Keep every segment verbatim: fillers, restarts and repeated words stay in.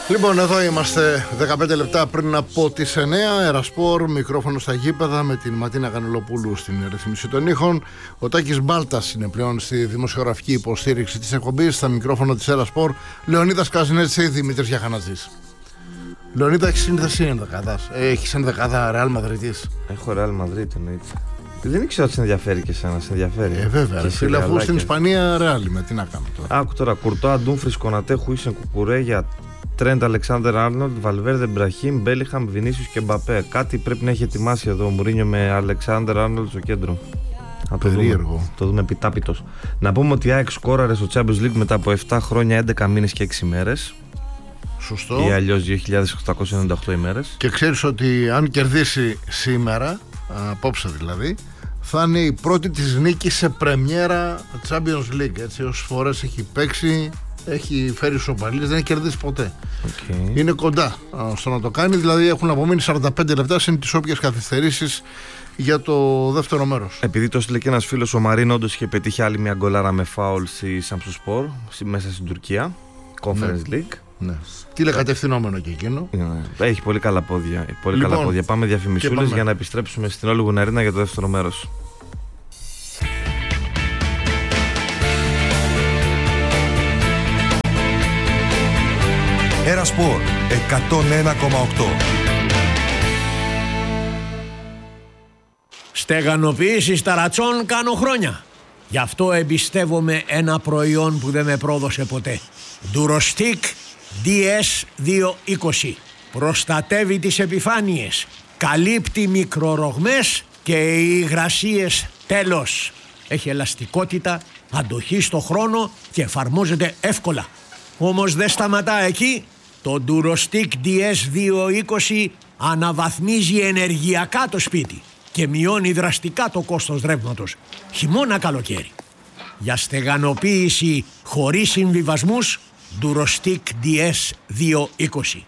Λοιπόν, εδώ είμαστε δεκαπέντε λεπτά πριν από τις εννιά. Ερασπορ, μικρόφωνο στα γήπεδα με την Ματίνα Κανελοπούλου στην ρυθμίση των ήχων. Ο Τάκης Μπάλτας είναι πλέον στη δημοσιογραφική υποστήριξη της εκπομπής. Στα μικρόφωνο της Ερασπορ, Λεωνίδας Καζινέτση, Δημήτρης Γιαχανατζής. Λεωνίδα, έχεις σύνδεση ενδεκάδας? Έχεις ενδεκάδα Ρεάλ Μαδρίτης? Έχω Ρεάλ Μαδρίτη, εννοείται. Δεν ήξερα ότι σε ενδιαφέρει και εσένα, σε ενδιαφέρει. Ε, βέβαια. Φίλε, αφού στην Ισπανία Ρεάλ με τι να κάνω τώρα. Άκου τώρα, Κουρτόα, Ντούμφρις, Κονατέ, Χουίσεν, Κουκουρέγια, Τρέντ, Αλεξάνδερ Άρνολντ, Βαλβέρδε, Μπραχίμ, Μπέλιχαμ, Βινίσιους και Μπαπέ. Κάτι πρέπει να έχει ετοιμάσει εδώ ο Μουρίνιο με Αλεξάνδερ Άρνολντ στο κέντρο. Να το Περίεργο. δούμε, το δούμε επιτάπητος. Να πούμε ότι η ΑΕΚ σκόραρε στο Champions League μετά από επτά χρόνια, έντεκα μήνες και έξι μέρες. Σωστό. Ή αλλιώς δύο χιλιάδες οκτακόσιες ενενήντα οκτώ ημέρες. Και ξέρεις ότι αν κερδίσει σήμερα, απόψε δηλαδή, θα είναι η πρώτη της νίκη σε πρεμιέρα Champions League. Έτσι, όσες φορές έχει παίξει, έχει φέρει ισοπαλίες, δεν έχει κερδίσει ποτέ. Okay. Είναι κοντά στο να το κάνει, δηλαδή έχουν απομείνει σαράντα πέντε λεπτά συν τις όποιες καθυστερήσεις για το δεύτερο μέρος. Επειδή το στείλε και ένας φίλος, ο Μαρίν όντως είχε πετύχει άλλη μια γκολάρα με φάουλ στη Σαμψουσπορ μέσα στην Τουρκία, Conference ναι. League. Ναι. Τηλεκατευθυνόμενο και εκείνο. Ναι. Έχει πολύ καλά πόδια. Πολύ λοιπόν, καλά πόδια. Πάμε διαφημισούλες πάμε. για να επιστρέψουμε στην Όλου Γουναρίνα για το δεύτερο μέρος. Ερασπορ εκατόν ένα κόμμα οκτώ. Στεγανοποίηση ταρατσών κάνω χρόνια. Γι' αυτό εμπιστεύομαι ένα προϊόν που δεν με πρόδωσε ποτέ. Durostic ντι ες διακόσια είκοσι. Προστατεύει τις επιφάνειες, καλύπτει μικρορογμές και υγρασίες. Τέλος. Έχει ελαστικότητα, αντοχή στο χρόνο και εφαρμόζεται εύκολα. Όμως δεν σταματά εκεί. Το Durostic ντι ες διακόσια είκοσι αναβαθμίζει ενεργειακά το σπίτι και μειώνει δραστικά το κόστος ρεύματος, χειμώνα καλοκαίρι. Για στεγανοποίηση χωρίς συμβιβασμούς, Durostic ντι ες διακόσια είκοσι.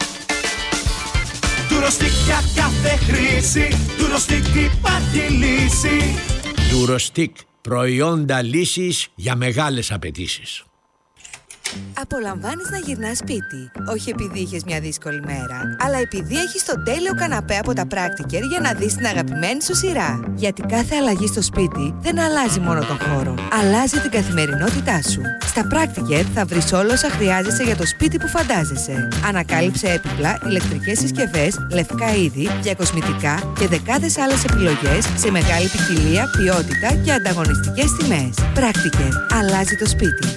Durostic για κάθε χρήση, Durostic υπάρχει λύση. Durostic, προϊόντα λύσης για μεγάλες απαιτήσεις. Απολαμβάνεις να γυρνάς σπίτι, όχι επειδή είχες μια δύσκολη μέρα, αλλά επειδή έχεις τον τέλειο καναπέ από τα Practiker για να δεις την αγαπημένη σου σειρά. Γιατί κάθε αλλαγή στο σπίτι δεν αλλάζει μόνο τον χώρο, αλλάζει την καθημερινότητά σου. Στα Practiker θα βρεις όλα όσα χρειάζεσαι για το σπίτι που φαντάζεσαι. Ανακάλυψε έπιπλα, ηλεκτρικές συσκευές, λευκά είδη, διακοσμητικά και δεκάδες άλλες επιλογές σε μεγάλη ποικιλία, ποιότητα και ανταγωνιστικές τιμές. Practiker. Αλλάζει το σπίτι.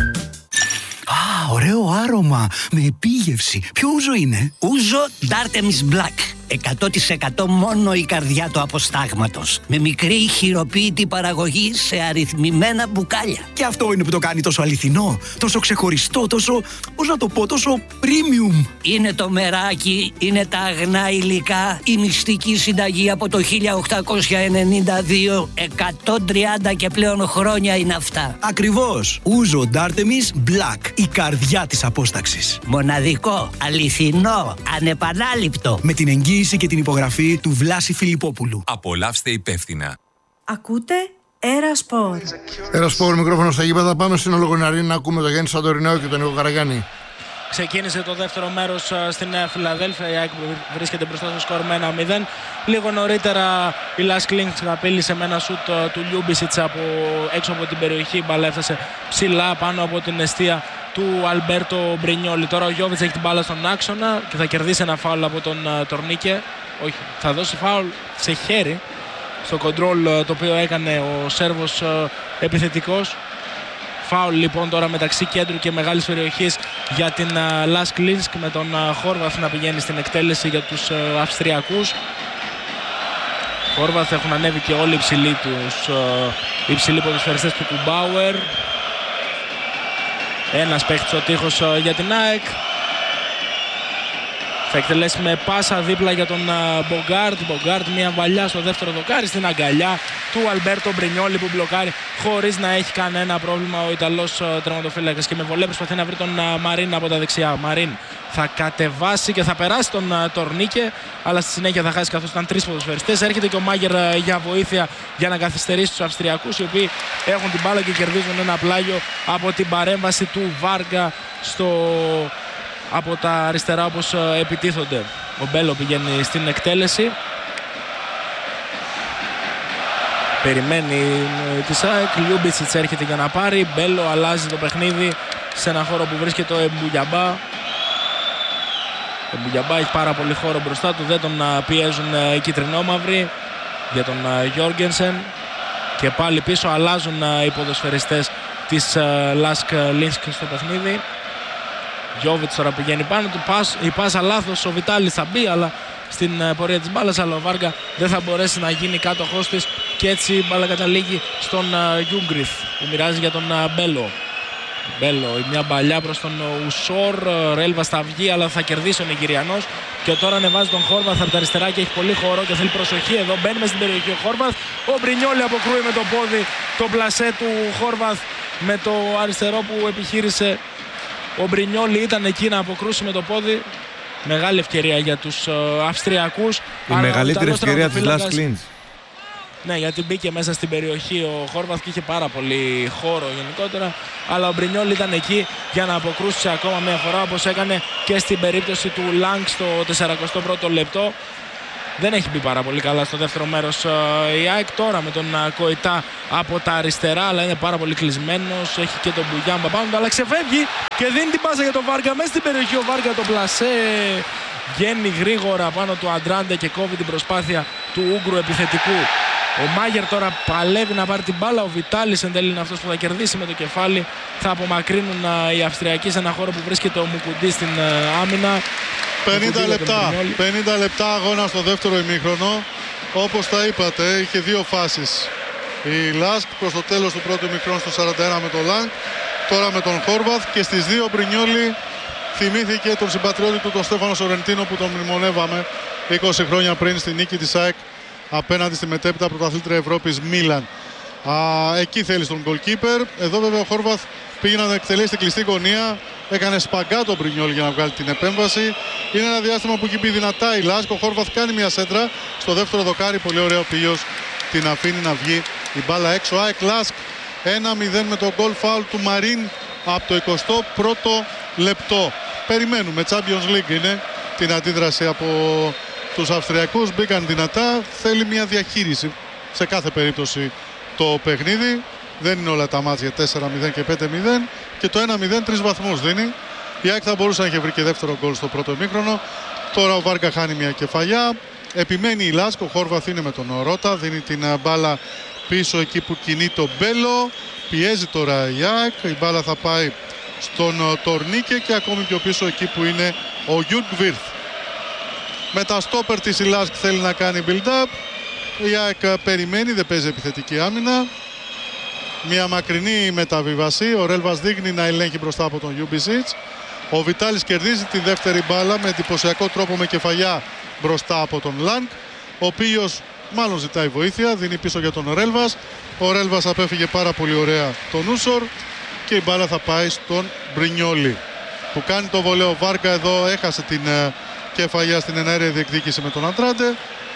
Α, ωραίο άρωμα, με επίγευση. Ποιο ούζο είναι? Ούζο Dartemis Black. εκατό τοις εκατό μόνο η καρδιά του αποστάγματος. Με μικρή χειροποίητη παραγωγή σε αριθμημένα μπουκάλια. Και αυτό είναι που το κάνει τόσο αληθινό, τόσο ξεχωριστό, τόσο, πώς να το πω, τόσο premium. Είναι το μεράκι, είναι τα αγνά υλικά, η μυστική συνταγή από το χίλια οκτακόσια ενενήντα δύο, εκατόν τριάντα και πλέον χρόνια είναι αυτά. Ακριβώς. Ούζο Dartemis Black, η καρδιά της απόσταξης. Μοναδικό, αληθινό, ανεπανάληπτο. Με την εγγύηση και την υπογραφή του Βλάση Φιλιππόπουλου. Απολαύστε υπεύθυνα. Ακούτε Ερασπορ. Ερασπορ, μικρόφωνο στα γήπεδα. Πάμε στην Όλου Γουναρίνα να ακούμε τον Γιάννη Σαντορινέο και τον Νίκο Καραγιάννη. Ξεκίνησε το δεύτερο μέρος στη Νέα Φιλαδέλφια. Η ΑΕΚ βρίσκεται μπροστά στο σκορ με ένα μηδέν. Λίγο νωρίτερα η Λας Κλίνγκ απείλησε με ένα σουτ του Λιούμπισιτς από έξω από την περιοχή. Η μπάλα έφτασε ψηλά πάνω από την εστία του Αλμπέρτο Μπρινιόλι. Τώρα ο Γιώβιτς έχει την μπάλα στον άξονα και θα κερδίσει ένα φάουλ από τον Τορνίκε. Όχι, θα δώσει φάουλ σε χέρι στο κοντρόλ το οποίο έκανε ο Σέρβος επιθετικός. Φάουλ λοιπόν τώρα μεταξύ κέντρου και μεγάλης περιοχής για την Λας Κλίνσκ, με τον Χόρβαθ να πηγαίνει στην εκτέλεση για τους Αυστριακούς. Χόρβαθ έχουν ανέβει και όλοι οι υψηλοί τους, οι υψηλοί ποδοσφαιριστές του Κουμπάουερ. Ένας παίχτης ο τείχος για την ΑΕΚ. Θα εκτελέσει με πάσα δίπλα για τον Μπογκάρτ. Μπογκάρτ μια βαλιά στο δεύτερο δοκάρι στην αγκαλιά του Αλμπέρτο Μπρινιόλι που μπλοκάρει χωρίς να έχει κανένα πρόβλημα ο Ιταλός τερματοφύλακας. Και με βολέ προσπαθεί να βρει τον Μαρίν από τα δεξιά. Μαρίν θα κατεβάσει και θα περάσει τον Τορνίκε, αλλά στη συνέχεια θα χάσει καθώς ήταν τρεις ποδοσφαιριστές. Έρχεται και ο Μάγερ για βοήθεια για να καθυστερήσει τους Αυστριακούς, οι οποίοι έχουν την μπάλα και κερδίζουν ένα πλάγιο από την παρέμβαση του Βάργα στο από τα αριστερά όπως επιτίθονται. Ο Μπέλο πηγαίνει στην εκτέλεση. Περιμένει τη ΣΑΕΚ. Λιούμπιτσιτς έρχεται για να πάρει. Μπέλο αλλάζει το παιχνίδι σε ένα χώρο που βρίσκεται ο Εμπουλιαμπά. Ο Εμπουλιαμπά έχει πάρα πολύ χώρο μπροστά του. Δεν τον πιέζουν οι κυτρινόμαυροι για τον Γιόργενσεν. Και πάλι πίσω αλλάζουν οι ποδοσφαιριστές της Λάσκ Λίνσκ στο παιχνίδι. Γιόβιτς τώρα πηγαίνει πάνω του. Πας, η πάσα λάθος. Ο Βιτάλης θα μπει αλλά στην πορεία της μπάλας, αλλά ο Βάργα δεν θα μπορέσει να γίνει κάτοχός της και έτσι η μπάλα καταλήγει στον Γιούγκριθ που μοιράζει για τον Μπέλο. Μπέλο, μια μπαλιά προς τον Ουσόρ. Ρέλβα θα βγει αλλά θα κερδίσει ο Νιγηριανός και τώρα ανεβάζει τον Χόρβαθ από τα αριστερά και έχει πολύ χώρο και θέλει προσοχή. Εδώ μπαίνει στην περιοχή ο Χόρβαθ. Ο Μπρινιόλι αποκρούει με το πόδι το πλασέ του Χόρβαθ με το αριστερό που επιχείρησε. Ο Μπρινιόλι ήταν εκεί να αποκρούσει με το πόδι. Μεγάλη ευκαιρία για τους Αυστριακούς. Η μεγαλύτερη ευκαιρία της Λάσκ Λίνσκ. Ναι, γιατί μπήκε μέσα στην περιοχή ο Χόρβαθ και είχε πάρα πολύ χώρο γενικότερα. Αλλά ο Μπρινιόλ ήταν εκεί για να αποκρούσει ακόμα μια φορά, όπως έκανε και στην περίπτωση του Λάγκ στο τεσσαρακοστό πρώτο λεπτό. Δεν έχει μπει πάρα πολύ καλά στο δεύτερο μέρος η ΑΕΚ. Τώρα με τον Κοϊτά από τα αριστερά, αλλά είναι πάρα πολύ κλεισμένος. Έχει και τον Μπουγιάμπα πάνω του, αλλά ξεφεύγει και δίνει την πάσα για τον Βάργα. Μέσα στην περιοχή ο Βάργα το πλασέ. Βγαίνει γρήγορα πάνω του Αντράντε και κόβει την προσπάθεια του Ούγκρου επιθετικού. Ο Μάγερ τώρα παλεύει να πάρει την μπάλα. Ο Βιτάλης εν τέλει είναι αυτός που θα κερδίσει με το κεφάλι. Θα απομακρύνουν οι Αυστριακοί σε ένα χώρο που βρίσκεται ο Μουκουντή στην άμυνα. πενήντα λεπτά, πενήντα λεπτά αγώνα στο δεύτερο ημίχρονο. Όπως τα είπατε, είχε δύο φάσεις η Λάσκ προς το τέλος του πρώτου ημίχρονου στο σαράντα ένα με τον Λάγκ, τώρα με τον Χόρβαθ, και στις δύο Μπρινιόλι θυμήθηκε τον συμπατριώτη του τον Στέφανο Σορεντίνο που τον μνημονεύαμε είκοσι χρόνια πριν στη νίκη της ΑΕΚ απέναντι στη μετέπειτα πρωταθλήτρια Ευρώπης Μίλαν. Α, εκεί θέλει τον goalkeeper. Εδώ βέβαια ο Χόρβαθ πήγε να εκτελέσει την κλειστή γωνία. Έκανε σπαγκά τον Μπρινιόλ για να βγάλει την επέμβαση. Είναι ένα διάστημα που έχει μπει δυνατά η Λάσκ. Ο Χόρβαθ κάνει μια σέντρα στο δεύτερο δοκάρι. Πολύ ωραίο πίος. Την αφήνει να βγει η μπάλα έξω. ΑΕΚ Λάσκ ένα μηδέν με το goal foul του Μαρίν από το εικοστό πρώτο λεπτό. Περιμένουμε. Champions League είναι την αντίδραση από τους Αυστριακούς. Μπήκαν δυνατά. Θέλει μια διαχείριση σε κάθε περίπτωση το παιχνίδι. Δεν είναι όλα τα μάτια τέσσερα μηδέν και πέντε μηδέν και το ένα μηδέν τρεις βαθμούς δίνει. Η ΑΕΚ θα μπορούσε να είχε βρει και δεύτερο γκολ στο πρώτο ημίχρονο. Τώρα ο Βάργα χάνει μια κεφαλιά. Επιμένει η Λάσκ. Ο Χόρβαθ είναι με τον Ρότα. Δίνει την μπάλα πίσω εκεί που κινεί το Μπέλο. Πιέζει τώρα η ΑΕΚ. Η μπάλα θα πάει στον Τορνίκε και ακόμη πιο πίσω εκεί που είναι ο Γιούγκβιρθ. Με τα στόπερ της η Λάσκ θέλει να κάνει build-up. Η ΑΕΚ περιμένει, δεν παίζει επιθετική άμυνα. Μια μακρινή μεταβίβαση. Ο Ρέλβας δείχνει να ελέγχει μπροστά από τον Γιούμπισιτς. Ο Βιτάλης κερδίζει τη δεύτερη μπάλα με εντυπωσιακό τρόπο με κεφαλιά μπροστά από τον Λάνκ, ο οποίος μάλλον ζητάει βοήθεια, δίνει πίσω για τον Ρέλβας. Ο Ρέλβας απέφυγε πάρα πολύ ωραία τον Ούσορ και η μπάλα θα πάει στον Μπρινιόλι που κάνει το βολέο. Βάργα εδώ έχασε την uh, κεφαλιά στην εναέρια διεκδίκηση με τον Αντράντε.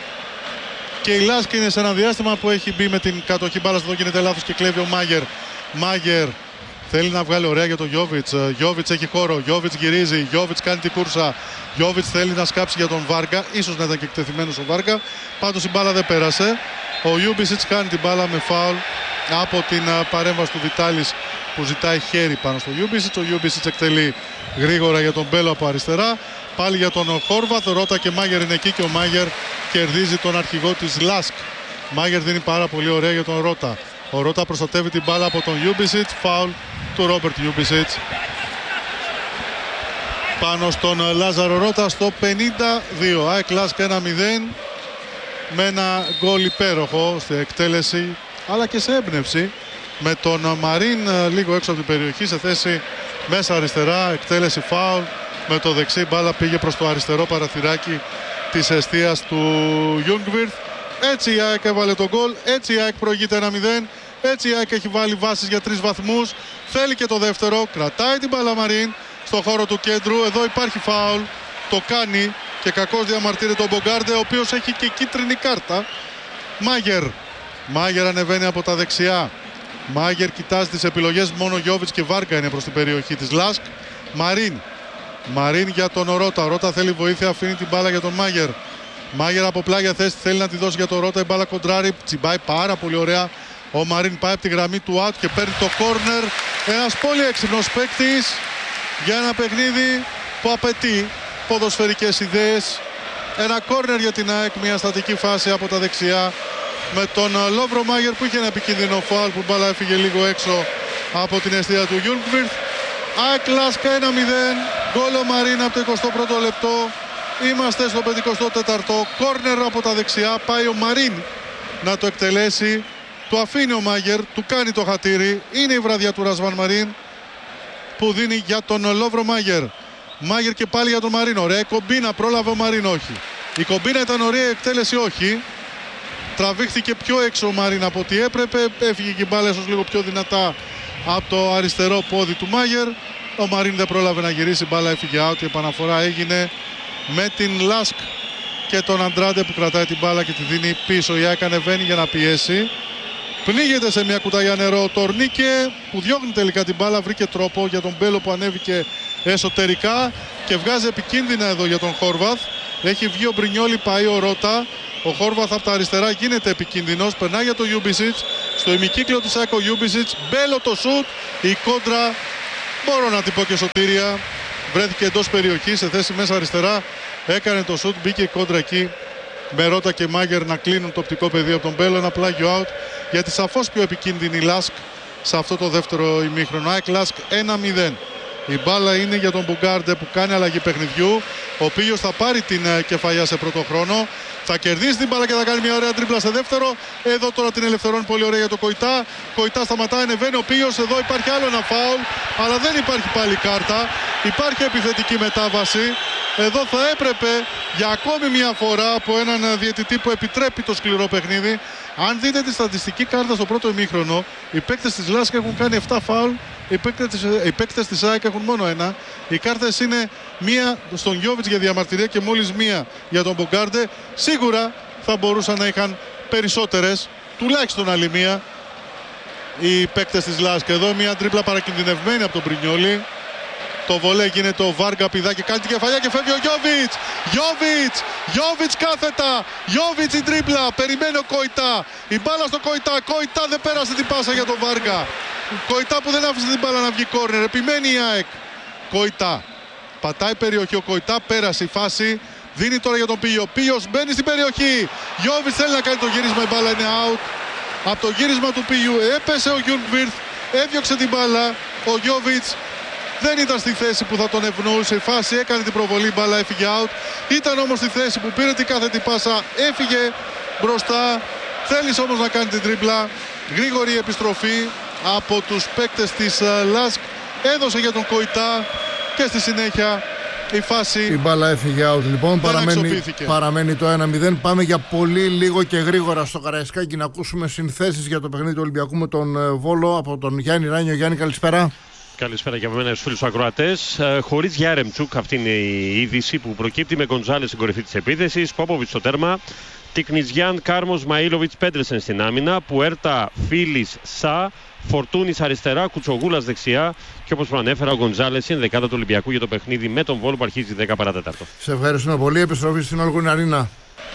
Και η Λάσκ είναι σε ένα διάστημα που έχει μπει με την κατοχή μπάλας. Εδώ γίνεται λάθος και κλέβει ο Μάγερ. Μάγερ θέλει να βγάλει ωραία για τον Γιόβιτς. Γιόβιτς έχει χώρο. Γιόβιτς γυρίζει. Γιόβιτς κάνει την κούρσα. Γιόβιτς θέλει να σκάψει για τον Βάργα. Ίσως να ήταν και εκτεθειμένος ο Βάργα. Πάντως η μπάλα δεν πέρασε. Ο Γιούμπισιτς κάνει την μπάλα με φάουλ από την παρέμβαση του Βιτάλης που ζητάει χέρι πάνω στο Γιούμπισιτς. Ο Γιούμπισιτς εκτελεί γρήγορα για τον Μπέλο από αριστερά. Πάλι για τον Χόρβαθ. Ρότα και Μάγερ είναι εκεί και ο Μάγερ κερδίζει τον αρχηγό της Λάσκ. Μάγερ δίνει πάρα πολύ ωραία για τον Ρότα. Ο Ρότα προστατεύει την μπάλα από τον Γιούμπισιτς. Φάουλ του Ρόμπερτ Γιούμπισιτς πάνω στον Λάζαρο Ρότα στο πενήντα δύο. ΑΕΚ Λάσκ ένα μηδέν με ένα γκολ υπέροχο στη εκτέλεση αλλά και σε έμπνευση με τον Μαρίν λίγο έξω από την περιοχή σε θέση μέσα αριστερά. Εκτέλεση φάουλ. Με το δεξί μπάλα πήγε προς το αριστερό παραθυράκι της εστίας του Γιούγκβιρθ. Έτσι η ΑΕΚ έβαλε τον γκολ. Έτσι η ΑΕΚ προηγείται ένα μηδέν. Έτσι η ΑΕΚ έχει βάλει βάσεις για τρεις βαθμούς. Θέλει και το δεύτερο. Κρατάει την μπάλα Μαρίν στο χώρο του κέντρου. Εδώ υπάρχει φάουλ. Το κάνει και κακώς διαμαρτύρεται ο Μπογκάρντε, ο οποίος έχει και κίτρινη κάρτα. Μάγερ. Μάγερ ανεβαίνει από τα δεξιά. Μάγερ κοιτάζει τις επιλογές. Μόνο Γιόβιτς και Βάργα είναι προς την περιοχή της Λάσκ. Μαρίν. Μαρίν για τον Ρότα. Ο Ρότα θέλει βοήθεια, αφήνει την μπάλα για τον Μάγερ. Μάγερ από πλάγια θέση θέλει να τη δώσει για τον Ρότα. Η μπάλα κοντράρει, τσιμπάει πάρα πολύ ωραία. Ο Μαρίν πάει από τη γραμμή του out και παίρνει το κόρνερ. Ένας πολύ έξυπνος παίκτης για ένα παιχνίδι που απαιτεί ποδοσφαιρικές ιδέες. Ένα κόρνερ για την ΑΕΚ, μια στατική φάση από τα δεξιά με τον Λόβρο Μάγερ που είχε ένα επικίνδυνο φάουλ που μπάλα έφυγε λίγο έξω από την αιστεία του Γιούνκβιρθ. ΑΕΚ Λάσκα ένα μηδέν, γκολ ο Μαρίν από το εικοστό πρώτο λεπτό. Είμαστε στο πενηκοστό τέταρτο, κόρνερ από τα δεξιά, πάει ο Μαρίν να το εκτελέσει. Του αφήνει ο Μάγερ, του κάνει το χατήρι. Είναι η βραδιά του Ρασβάν Μαρίν που δίνει για τον Λόβρο Μάγερ. Μάγερ και πάλι για τον Μαρίν. Ωραία η κομπίνα, πρόλαβε ο Μαρίν, όχι. Η κομπίνα ήταν ωραία, η εκτέλεση όχι. Τραβήχθηκε πιο έξω ο Μαρίν από ό,τι έπρεπε. Έφυγε και η μπάλα ίσως λίγο πιο δυνατά από το αριστερό πόδι του Μάγερ. Ο Μαρίν δεν πρόλαβε να γυρίσει, η μπάλα έφυγε out. Η επαναφορά έγινε με την Λάσκ και τον Αντράντε που κρατάει την μπάλα και τη δίνει πίσω. Η ΑΕΚ ανεβαίνει για να πιέσει. Πνίγεται σε μια κουταλιά νερό ο Τορνίκε που διώχνει τελικά την μπάλα. Βρήκε τρόπο για τον Μπέλο που ανέβηκε εσωτερικά και βγάζει επικίνδυνα εδώ για τον Χόρβαθ. Έχει βγει ο Μπρινιόλι, πάει ο Ρότα. Ο Χόρβαθ από τα αριστερά γίνεται επικίνδυνος. Περνάει για το Γιούμπισιτς. Στο ημικύκλιο της ΑΕΚ ο Γιούμπισιτς. Μπέλο το σουτ. Η κόντρα, μπορώ να την πω και σωτήρια. Βρέθηκε εντός περιοχής σε θέση μέσα αριστερά. Έκανε το σουτ. Μπήκε η κόντρα εκεί. Με Ρότα και Μάγερ να κλείνουν το οπτικό πεδίο από τον Μπέλο. Ένα πλάγιο out για τη σαφώς πιο επικίνδυνη Λάσκ σε αυτό το δεύτερο ημίχρονο. ΑΕΚ Λάσκ ένα μηδέν. Η μπάλα είναι για τον Μπουγκάρντε που κάνει αλλαγή παιχνιδιού. Ο οποίος θα πάρει την κεφαλιά σε πρώτο χρόνο. Θα κερδίσει την μπάλα και θα κάνει μια ωραία τρίπλα σε δεύτερο. Εδώ τώρα την ελευθερώνει πολύ ωραία για τον Κοϊτά. Κοϊτά σταματάει, ανεβαίνει ο Πίος. Εδώ υπάρχει άλλο ένα φάουλ. Αλλά δεν υπάρχει πάλι κάρτα. Υπάρχει επιθετική μετάβαση. Εδώ θα έπρεπε για ακόμη μια φορά από έναν διαιτητή που επιτρέπει το σκληρό παιχνίδι. Αν δείτε τη στατιστική κάρτα στο πρώτο ημίχρονο, οι παίκτες της Λάσκα έχουν κάνει επτά φάουλ. Οι παίκτες της, οι παίκτες της ΑΕΚ έχουν μόνο ένα. Οι κάρτες είναι μία στον Γιόβιτς για διαμαρτυρία και μόλις μία για τον Μπογκάρντε. Σίγουρα θα μπορούσαν να είχαν περισσότερες, τουλάχιστον άλλη μία, οι παίκτες της Λάσκα. Εδώ μία τρίπλα παρακινδυνευμένη από τον Μπρινιόλι. Το βολέ γίνεται ο Βάργα, πηδά και κάνει την κεφαλιά και φεύγει ο Γιόβιτς. Γιόβιτς, Γιόβιτς κάθετα. Γιόβιτς η τρίπλα, περιμένει ο Κοϊτά. Η μπάλα στο Κοϊτά, Κοϊτά δεν πέρασε την πάσα για τον Βάργα. Κοϊτά που δεν άφησε την μπάλα να βγει κόρνερ. Επιμένει η ΑΕΚ. Κοϊτά. Πατάει περιοχή ο Κοϊτά, πέρασε η φάση. Δίνει τώρα για τον Πίο. Πίος μπαίνει στην περιοχή. Γιόβιτς θέλει να κάνει το γύρισμα, η μπάλα είναι out. Από το γύρισμα του Πίου έπεσε ο Γιούνκβιρθ. Έδιωξε την μπάλα. Ο Γιόβιτς δεν ήταν στη θέση που θα τον ευνοούσε η φάση, έκανε την προβολή, μπάλα έφυγε out. Ήταν όμως στη θέση που πήρε την κάθετη πάσα, έφυγε μπροστά. Θέλησε όμως να κάνει την τρίπλα. Γρήγορη επιστροφή από τους παίκτες της Λάσκ. Έδωσε για τον Κοϊτά και στη συνέχεια η φάση. Η μπάλα έφυγε out λοιπόν. Παραμένει, παραμένει το ένα μηδέν. Πάμε για πολύ λίγο και γρήγορα στο Καραϊσκάκι να ακούσουμε συνθέσεις για το παιχνίδι του Ολυμπιακού με τον Βόλο από τον Γιάννη Ράνιο. Γιάννη, καλησπέρα. Καλησπέρα και από μένα στους φίλους ακροατές. Ε, χωρίς Γιάρεμτσουκ, αυτή είναι η είδηση που προκύπτει, με Γκοντζάλες στην κορυφή της επίθεσης, Πόποβιτς στο τέρμα, Τικνιζιάν, Κάρμος, Μαΐλοβιτς, Πέντρεσεν στην άμυνα, Πουέρτα, Φίλης, Σα, Φορτούνης αριστερά, Κουτσογούλας δεξιά και όπως προανέφερα ο Γκοντζάλες είναι δεκάδα του Ολυμπιακού για το παιχνίδι με τον Βόλο που αρχίζει δέκα παρά τέταρτο. Σε ευχαριστούμε πολύ. Επιστροφή στην Όλγουνη Αρίνα.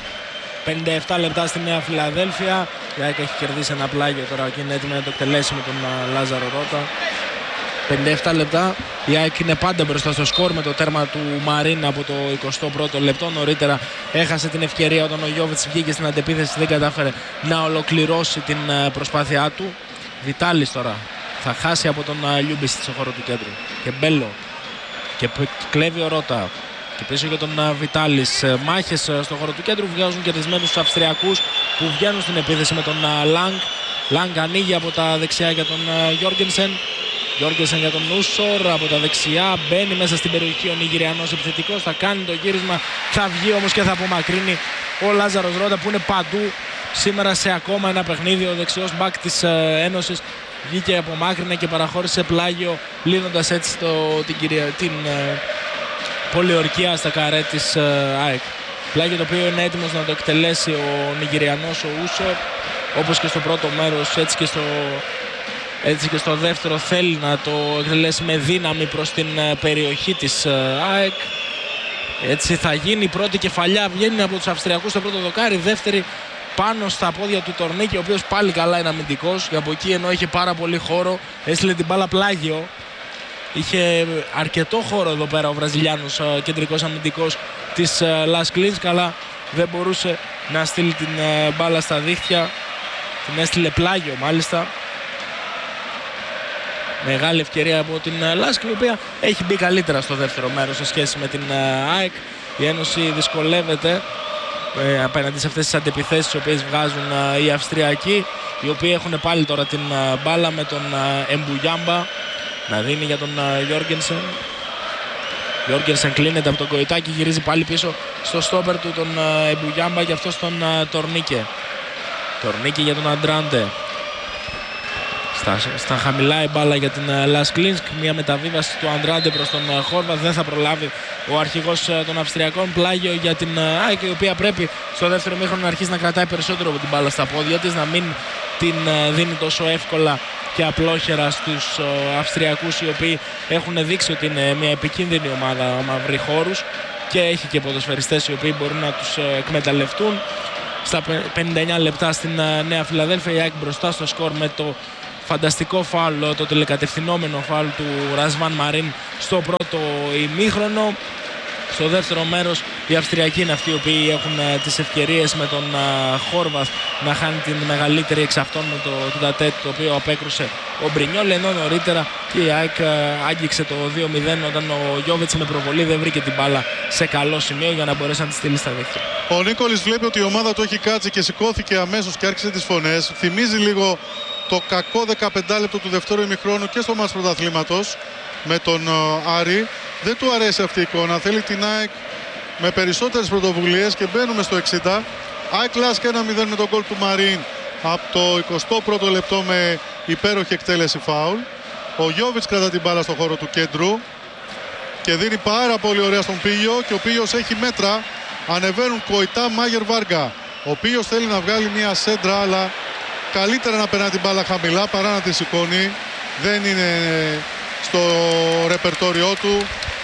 πενήντα επτά λεπτά στη Νέα Φιλαδέλφια. Η ΑΕΚ έχει κερδίσει ένα πλάγιο τώρα και είναι έτοιμη να το εκτελέσει με τον Λάζαρο Ρότα. πενήντα επτά λεπτά. Η ΑΕΚ είναι πάντα μπροστά στο σκορ με το τέρμα του Μαρίν από το εικοστό πρώτο λεπτό. Νωρίτερα έχασε την ευκαιρία όταν ο Γιόβιτς βγήκε στην αντεπίθεση, δεν κατάφερε να ολοκληρώσει την προσπάθειά του. Βιτάλης τώρα θα χάσει από τον Λιούμπισιτς στο χώρο του κέντρου. Και Μπέλο. Και κλέβει ο Ρότα. Και πίσω για τον Βιτάλης. Μάχες στο χώρο του κέντρου βγάζουν κερδισμένους τους Αυστριακούς που βγαίνουν στην επίθεση με τον Λάγκ. Λάγκ ανοίγει από τα δεξιά για τον Γιόργενσεν. Γιόργενσεν για τον Νούσορ από τα δεξιά. Μπαίνει μέσα στην περιοχή ο Νιγηριανός επιθετικός. Θα κάνει το γύρισμα. Θα βγει όμως και θα απομακρύνει ο Λάζαρος Ρότα που είναι παντού σήμερα σε ακόμα ένα παιχνίδι. Ο δεξιός μπακ της Ένωσης βγήκε, απομάκρυνε και παραχώρησε πλάγιο, λύνοντας έτσι το, την, κυρία, την ε, πολιορκία στα καρέ της ε, ΑΕΚ. Πλάγιο το οποίο είναι έτοιμος να το εκτελέσει ο Νιγηριανός ο Ούσορ, όπως και στο πρώτο μέρος, έτσι και στο Έτσι και στο δεύτερο θέλει να το εκτελέσει με δύναμη προς την περιοχή της ΑΕΚ. Έτσι θα γίνει η πρώτη κεφαλιά, βγαίνει από τους Αυστριακούς στο πρώτο δοκάρι, δεύτερη πάνω στα πόδια του Τορνίκη, ο οποίος πάλι καλά είναι αμυντικός. Και από εκεί, ενώ είχε πάρα πολύ χώρο, έστειλε την μπάλα πλάγιο. Είχε αρκετό χώρο εδώ πέρα ο Βραζιλιάνος κεντρικός αμυντικός της Las Klins, αλλά δεν μπορούσε να στείλει την μπάλα στα δίχτυα. Την έστειλε πλάγιο μάλιστα. Μεγάλη ευκαιρία από την Lask, η οποία έχει μπει καλύτερα στο δεύτερο μέρος σε σχέση με την ΑΕΚ. Η Ένωση δυσκολεύεται ε, απέναντι σε αυτές τις αντεπιθέσεις τις οποίες βγάζουν ε, οι Αυστριακοί, οι οποίοι έχουν πάλι τώρα την ε, μπάλα με τον ε, Εμπουγιάμπα να δίνει για τον Γιόργενσεν. Γιόργενσεν κλείνεται από τον Κοϊτάκη, γυρίζει πάλι πίσω στο στόπερ του τον ε, Εμπουγιάμπα και αυτό στον ε, Τορνίκε. Τορνίκε για τον Αντράντε. Στα, στα χαμηλά η μπάλα για την Las Klins. Μια μεταβίβαση του Αντράντε προς τον Χόρβα. Δεν θα προλάβει ο αρχηγός των Αυστριακών. Πλάγιο για την ΑΕΚ, η οποία πρέπει στο δεύτερο μήχρονο να αρχίσει να κρατάει περισσότερο από την μπάλα στα πόδια της, να μην την δίνει τόσο εύκολα και απλόχερα στους Αυστριακούς, οι οποίοι έχουν δείξει ότι είναι μια επικίνδυνη ομάδα μαύρη χώρους και έχει και ποδοσφαιριστές οι οποίοι μπορούν να τους εκμεταλλευτούν. Στα πενήντα εννιά λεπτά στην Νέα Φιλαδέλφια, η ΑΕΚ μπροστά στο σκορ με το φανταστικό φάουλ, το τηλεκατευθυνόμενο φάουλ του Ρασβάν Μαρίν στο πρώτο ημίχρονο. Στο δεύτερο μέρος οι Αυστριακοί είναι αυτοί οι οποίοι έχουν τις ευκαιρίες με τον Χόρβαθ να χάνει την μεγαλύτερη εξ αυτών με το τετατέτ, το οποίο απέκρουσε ο Μπρινιόλ, ενώ νωρίτερα και η ΑΕΚ άγγιξε το δύο μηδέν όταν ο Γιόβετς με προβολή δεν βρήκε την μπάλα σε καλό σημείο για να μπορέσει να τη στείλει στα δίχτυα. Ο Νίκολης βλέπει ότι η ομάδα του έχει κάτσει και σηκώθηκε αμέσως και άρχισε τις φωνές. Θυμίζει λίγο το κακό δεκαπέντε λεπτό του δεύτερου ημιχρόνου και στο μάτς πρωταθλήματος με τον Άρη. Δεν του αρέσει αυτή η εικόνα. Θέλει την ΑΕΚ με περισσότερες πρωτοβουλίες και μπαίνουμε στο εξήντα. ΑΕΚ Lask ένα μηδέν με τον γκολ του Μαρίν από το εικοστό πρώτο λεπτό με υπέροχη εκτέλεση φάουλ. Ο Γιόβιτς κρατά την μπάλα στο χώρο του κέντρου και δίνει πάρα πολύ ωραία στον Πίγιο, και ο Πίγιος έχει μέτρα. Ανεβαίνουν Κοϊτά, Μάγερ, Βάργα. Ο Πίγιος θέλει να βγάλει μια σέντρα, αλλά καλύτερα να περνά την μπάλα χαμηλά παρά να τη σηκώνει. Δεν είναι στο ρεπερτόριό του.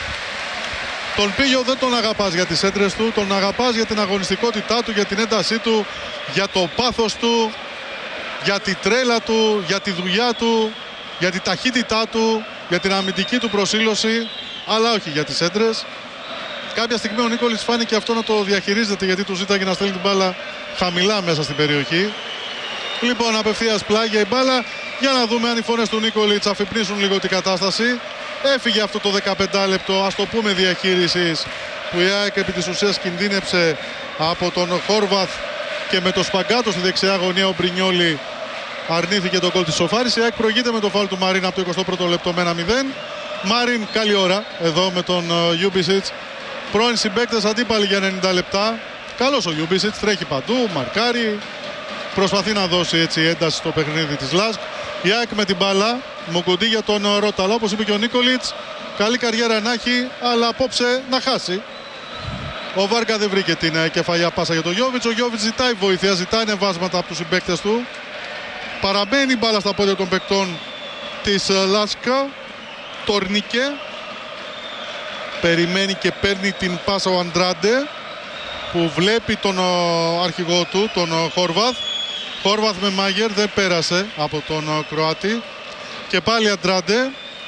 Τον Πίγιο δεν τον αγαπάς για τις έντρες του, τον αγαπάς για την αγωνιστικότητά του, για την έντασή του, για το πάθος του, για τη τρέλα του, για τη δουλειά του, για τη ταχύτητά του, για την αμυντική του προσήλωση, αλλά όχι για τις έντρες. Κάποια στιγμή ο Νίκολης φάνηκε αυτό να το διαχειρίζεται, γιατί του ζήταγε να στέλνει την μπάλα χαμηλά μέσα στην περιοχή. Λοιπόν, απευθείας πλάγια η μπάλα. Για να δούμε αν οι φωνές του Νίκολιτς αφυπνίσουν λίγο την κατάσταση. Έφυγε αυτό το δεκαπέντε λεπτό, ας το πούμε, διαχείρισης, που η ΑΕΚ επί της ουσίας κινδύνεψε από τον Χόρβαθ και με το Σπαγκάτο στη δεξιά γωνία ο Μπρινιόλι αρνήθηκε τον γκολ της σοφάρης. Η ΑΕΚ προηγείται με το φάουλ του Μαρίν από το εικοστό πρώτο λεπτό με ένα μηδέν. Μαρίν καλή ώρα εδώ με τον Γιούμπισιτς. Πρώην συμπαίκτες αντίπαλοι για ενενήντα λεπτά. Καλός ο Γιούμπισιτς, τρέχει παντού, μαρκάρει. Προσπαθεί να δώσει έτσι ένταση στο παιχνίδι της Lask. Η ΑΕΚ με την μπάλα, Μουκουντή για τον Ρόταλα, όπως είπε και ο Νίκολιτς. Καλή καριέρα να έχει, αλλά απόψε να χάσει. Ο Βάργα δεν βρήκε την κεφαλιά πάσα για τον Γιόβιτς. Ο Γιόβιτς ζητάει βοήθεια, ζητάει ανεβάσματα από τους συμπαίκτες του. Παραμένει η μπάλα στα πόδια των παικτών της Lask. Τορνίκε. Περιμένει και παίρνει την πάσα ο Αντράντε, που βλέπει τον αρχηγό του, τον Χόρβαθ. Χόρβαθ με Μάγερ, δεν πέρασε από τον Κροάτη. Και πάλι Αντράντε.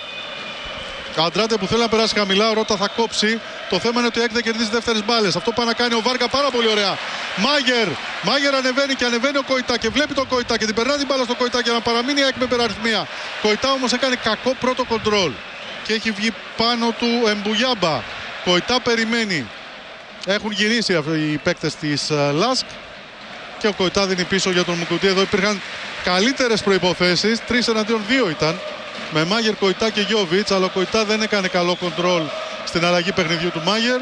Αντράντε που θέλει να περάσει χαμηλά, ο Ρώτα θα κόψει. Το θέμα είναι ότι η ΑΕΚ δεν κερδίζει δεύτερες μπάλες. Αυτό πάει να κάνει ο Βάργα πάρα πολύ ωραία. Μάγερ, Μάγερ ανεβαίνει και ανεβαίνει ο Κοϊτά και βλέπει τον Κοϊτά και την περνά την μπάλα στο Κοϊτά για να παραμείνει η ΑΕΚ με υπεραριθμία. Κοϊτά όμως έκανε κακό πρώτο κοντρόλ και έχει βγει πάνω του Εμπουγιάμπα. Κοϊτά περιμένει. Έχουν γυρίσει οι παίκτες της Lask και ο Κοϊτά δίνει πίσω για τον Μουκουτί. Εδώ υπήρχαν καλύτερες προϋποθέσεις. Τρεις εναντίον δύο ήταν, με Μάγερ, Κοϊτά και Γιόβιτς, αλλά ο Κοϊτά δεν έκανε καλό κοντρόλ στην αλλαγή παιχνιδιού του Μάγερ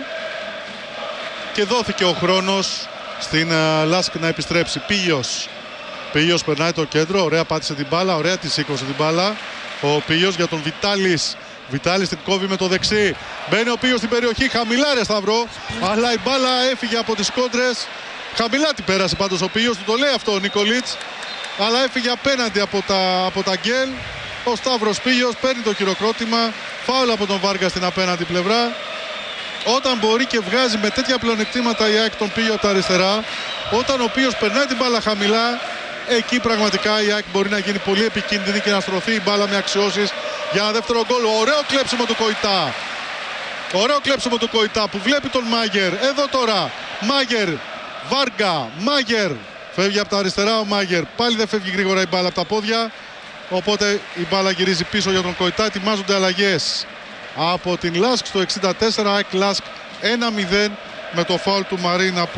και δόθηκε ο χρόνος στην Lask να επιστρέψει. Πίγιος. Πίγιος περνάει το κέντρο, ωραία πάτησε την μπάλα, ωραία τη σήκωσε την μπάλα. Ο Πίγιος για τον Βιτάλης. Βιτάλης την κόβει με το δεξί. Μπαίνει ο Πίγιος στην περιοχή, χαμηλά ρε Σταυρό, αλλά η μπάλα έφυγε από τις κόντρες. Χαμηλά την πέρασε πάντως ο Πίγιος, του το λέει αυτό ο Νίκολιτς, αλλά έφυγε απέναντι από τα, από τα γκέλ. Ο Σταύρος Πήλιος παίρνει το χειροκρότημα, φάουλ από τον Βάργα στην απέναντι πλευρά. Όταν μπορεί και βγάζει με τέτοια πλεονεκτήματα η ΑΕΚ τον Πήλιο από τα αριστερά, όταν ο οποίος περνάει την μπάλα χαμηλά, εκεί πραγματικά η ΑΕΚ μπορεί να γίνει πολύ επικίνδυνη και να στρωθεί η μπάλα με αξιώσεις για ένα δεύτερο γκολ. Ωραίο κλέψιμο του Κοϊτά. Ωραίο κλέψιμο του Κοϊτά που βλέπει τον Μάγερ. Εδώ τώρα Μάγερ, Βάργα, Μάγερ. Φεύγει από τα αριστερά ο Μάγερ. Πάλι δεν φεύγει γρήγορα η μπάλα από τα πόδια. Οπότε η μπάλα γυρίζει πίσω για τον Κοϊτά. Ετοιμάζονται αλλαγές από την Λάσκ στο εξήντα τέσσερα. ΑΕΚ Λάσκ ένα μηδέν με το φάουλ του Μαρίν από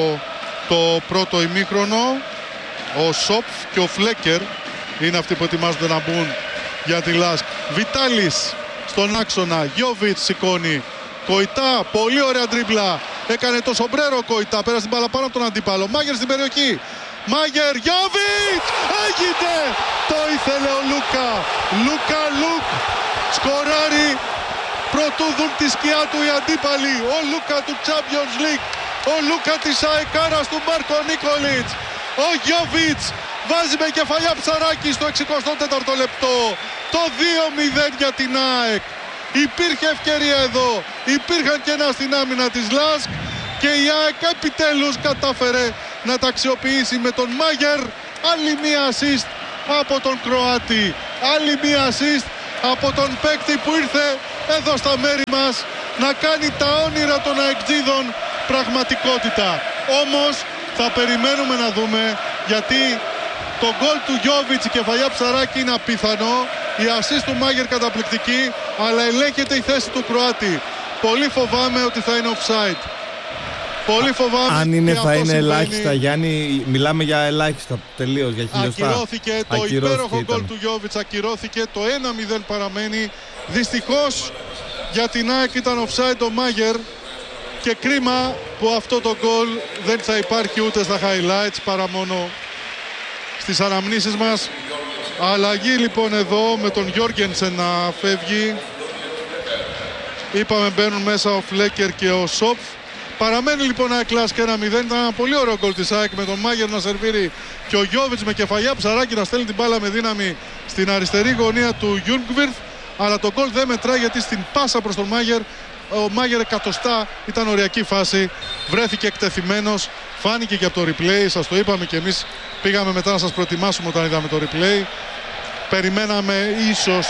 το πρώτο ημίχρονο. Ο Σόπφ και ο Φλέκερ είναι αυτοί που ετοιμάζονται να μπουν για τη Λάσκ. Βιτάλης στον άξονα. Γιόβιτς σηκώνει. Κοϊτά, πολύ ωραία τρίμπλα. Έκανε το σομπρέρο Κοϊτά. Πέρασε την μπάλα πάνω από τον αντίπαλο. Μάγερ στην περιοχή. Μάγερ, Γιόβιτς! Έγινε! Το ήθελε ο Λούκα. Λούκα Λουκ. Σκοράρει. Προτού δουν τη σκιά του οι αντίπαλοι. Ο Λούκα του Champions League. Ο Λούκα της αεκάρας του Μάρκο Νίκολιτς. Ο Γιόβιτς βάζει με κεφαλιά Ψαράκη στο εξηκοστό τέταρτο λεπτό. Το δύο μηδέν για την ΑΕΚ. Υπήρχε ευκαιρία εδώ. Υπήρχαν κενά στην άμυνα της Λάσκ και η ΑΕΚ επιτέλους κατάφερε να τα αξιοποιήσει με τον Μάγερ. Άλλη μία assist από τον Κροάτη. Άλλη μία assist από τον παίκτη που ήρθε εδώ στα μέρη μας να κάνει τα όνειρα των αεκτζίδων πραγματικότητα. Όμως θα περιμένουμε να δούμε, γιατί το γκολ του Γιόβιτς, η κεφαλιά Ψαράκη είναι απίθανο, η assist του Μάγερ καταπληκτική, αλλά ελέγχεται η θέση του Κροάτη. Πολύ φοβάμαι ότι θα είναι offside. Πολύ φοβάμαι. Αν είναι, θα είναι συμβαίνει. ελάχιστα, Γιάννη. Μιλάμε για ελάχιστα τελείως, για χιλιοστά. Ακυρώθηκε το Ακυρώθηκε υπέροχο ήταν. γκολ του Γιόβιτς, ακυρώθηκε. Το ένα μηδέν παραμένει. Δυστυχώς για την ΑΕΚ ήταν offside ο Μάγερ. Και κρίμα που αυτό το γκολ δεν θα υπάρχει ούτε στα highlights παρά μόνο στις αναμνήσεις μας. Αλλαγή λοιπόν εδώ με τον Γιόργενσεν να φεύγει. Είπαμε μπαίνουν μέσα ο Φλέκερ και ο Σόπφ. Παραμένει λοιπόν ΑΕΚ Λάσκ ένα μηδέν. Ήταν ένα πολύ ωραίο γκολ της ΑΕΚ με τον Μάγερ να σερβίρει και ο Γιόβιτς με κεφαλιά Ψαράκη να στέλνει την μπάλα με δύναμη στην αριστερή γωνία του Γιούγκβιρθ. Αλλά το γκολ δεν μετράει, γιατί στην πάσα προς τον Μάγερ ο Μάγερ εκατοστά ήταν οριακή φάση. Βρέθηκε εκτεθειμένος. Φάνηκε και από το replay. Σας το είπαμε και εμείς πήγαμε μετά να σας προετοιμάσουμε όταν είδαμε το replay. Περιμέναμε ίσως